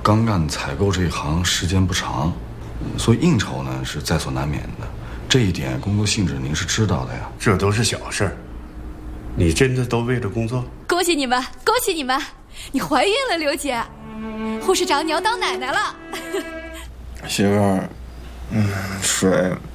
刚干采购这一行时间不长，所以应酬呢是在所难免的。这一点工作性质您是知道的呀。 这都是小事儿，你真的都为了工作？ 恭喜你们，恭喜你们！你怀孕了，刘姐。护士长，你要当奶奶了。 媳妇儿，水